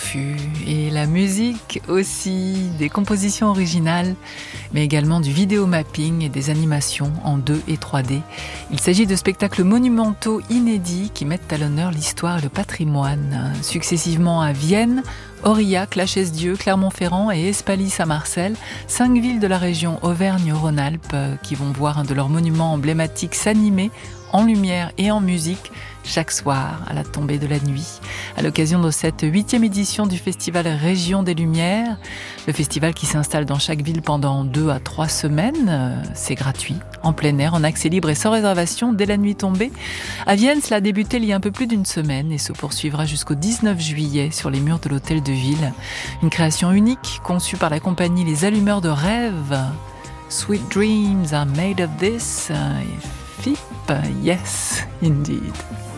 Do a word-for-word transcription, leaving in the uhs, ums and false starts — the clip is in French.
confus et la musique aussi, des compositions originales, mais également du vidéo mapping et des animations en deux et trois D. Il s'agit de spectacles monumentaux inédits qui mettent à l'honneur l'histoire et le patrimoine, successivement à Vienne, Aurillac, La Chaise-Dieu, Clermont-Ferrand et Espalis à Marseille, cinq villes de la région Auvergne-Rhône-Alpes qui vont voir un de leurs monuments emblématiques s'animer en lumière et en musique chaque soir à la tombée de la nuit. À l'occasion de cette huitième édition du festival Région des Lumières, le festival qui s'installe dans chaque ville pendant deux à trois semaines, c'est gratuit, en plein air, en accès libre et sans réservation dès la nuit tombée. À Vienne, cela a débuté il y a un peu plus d'une semaine et se poursuivra jusqu'au dix-neuf juillet sur les murs de l'hôtel de ville. Une création unique conçue par la compagnie Les Allumeurs de Rêves. Sweet dreams are made of this. F I P, yes, indeed.